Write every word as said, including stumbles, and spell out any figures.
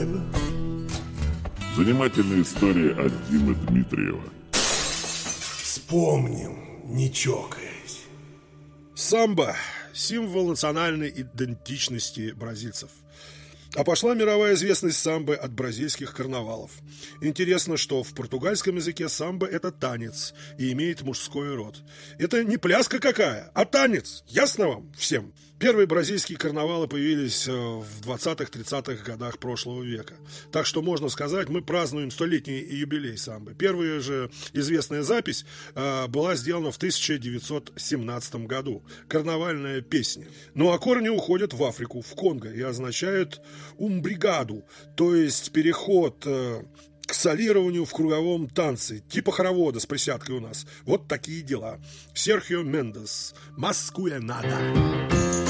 Занимательная история от Димы Дмитриева. Вспомним, не чокаясь. Самбо – символ национальной идентичности бразильцев. А пошла мировая известность самбо от бразильских карнавалов. Интересно, что в португальском языке самбо – это танец и имеет мужской род. Это не пляска какая, а танец. Ясно вам всем? Первые бразильские карнавалы появились в двадцатых-тридцатых годах прошлого века. Так что, можно сказать, мы празднуем столетний юбилей самбо. Первая же известная запись э, была сделана в тысяча девятьсот семнадцатом году. Карнавальная песня. Ну а корни уходят в Африку, в Конго, и означают «умбригаду», то есть переход э, к солированию в круговом танце, типа хоровода с присядкой у нас. Вот такие дела. Серхио Мендес. «Маскулянада».